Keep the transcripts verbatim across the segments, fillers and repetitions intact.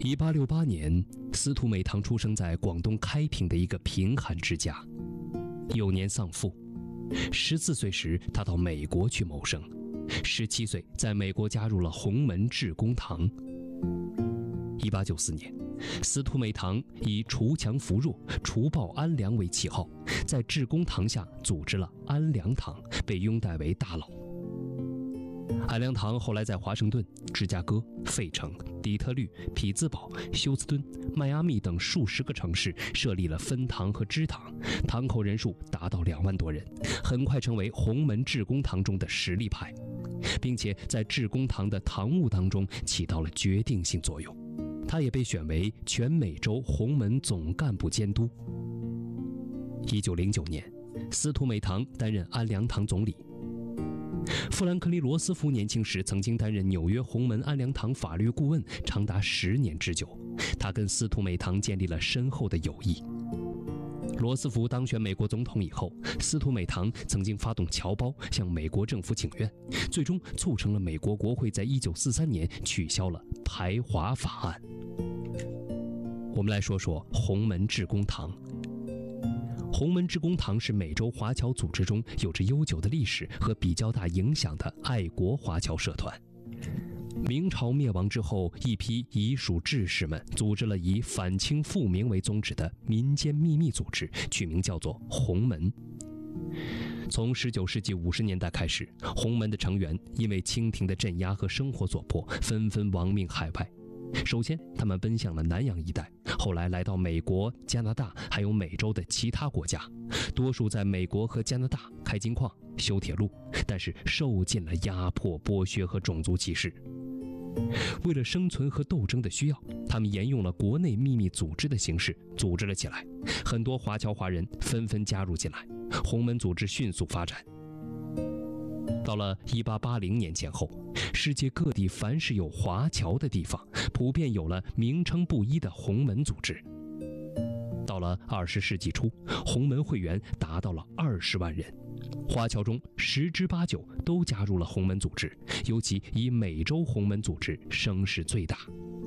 一八六八年，司徒美堂出生在广东开平的一个贫寒之家，幼年丧父。十四岁时，他到美国去谋生。十七岁，在美国加入了洪门致公堂。一八九四年，司徒美堂以锄强扶弱、除暴安良为旗号，在致公堂下组织了安良堂，被拥戴为大佬。安良堂后来在华盛顿、芝加哥、费城、底特律、匹兹堡、休斯敦、迈阿密等数十个城市设立了分堂和支堂，堂口人数达到两万多人，很快成为洪门致公堂中的实力派，并且在致公堂的堂务当中起到了决定性作用。他也被选为全美洲洪门总干部监督。一九零九年，司徒美堂担任安良堂总理。富兰克林·罗斯福年轻时曾经担任纽约洪门安良堂法律顾问，长达十年之久。他跟司徒美堂建立了深厚的友谊。罗斯福当选美国总统以后，司徒美堂曾经发动侨胞向美国政府请愿，最终促成了美国国会在一九四三年取消了排华法案。我们来说说洪门致公堂。洪门致公堂是美洲华侨组织中有着悠久的历史和比较大影响的爱国华侨社团。明朝灭亡之后，一批遗属志士们组织了以反清复明为宗旨的民间秘密组织，取名叫做洪门。从十九世纪五十年代开始，洪门的成员因为清廷的镇压和生活所迫，纷纷亡命海外。首先，他们奔向了南洋一带，后来来到美国、加拿大，还有美洲的其他国家。多数在美国和加拿大开金矿、修铁路，但是受尽了压迫、剥削和种族歧视。为了生存和斗争的需要，他们沿用了国内秘密组织的形式组织了起来。很多华侨华人纷纷加入进来，洪门组织迅速发展。到了一八八零年前后，世界各地凡是有华侨的地方，普遍有了名称不一的洪门组织。到了二十世纪初，洪门会员达到了二十万人，华侨中十之八九都加入了洪门组织，尤其以美洲洪门组织声势最大。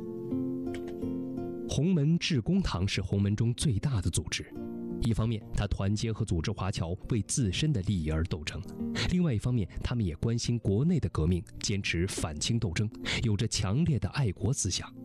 洪门致公堂是洪门中最大的组织。一方面，他团结和组织华侨为自身的利益而斗争；另外一方面，他们也关心国内的革命，坚持反清斗争，有着强烈的爱国思想。